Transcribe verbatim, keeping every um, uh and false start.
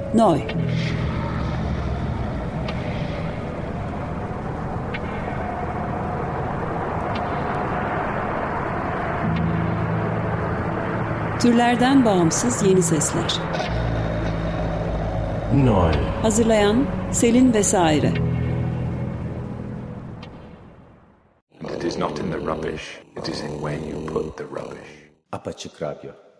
Noy. Türlerden bağımsız yeni sesler. Noy. Hazırlayan Selin Vesaire. It is not in the rubbish, it is in where you put the rubbish. Apaçık Radyo.